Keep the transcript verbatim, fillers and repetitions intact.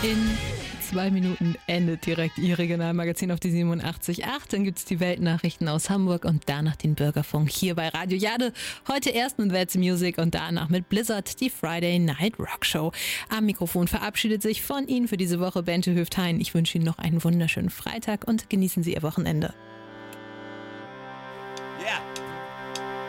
In zwei Minuten endet direkt Ihr Regionalmagazin auf die siebenundachtzig Komma acht. Dann gibt es die Weltnachrichten aus Hamburg und danach den Bürgerfunk hier bei Radio Jade. Heute erst mit That's Music und danach mit Blizzard, die Friday Night Rock Show. Am Mikrofon verabschiedet sich von Ihnen für diese Woche Bente Höft-Hein. Ich wünsche Ihnen noch einen wunderschönen Freitag und genießen Sie Ihr Wochenende.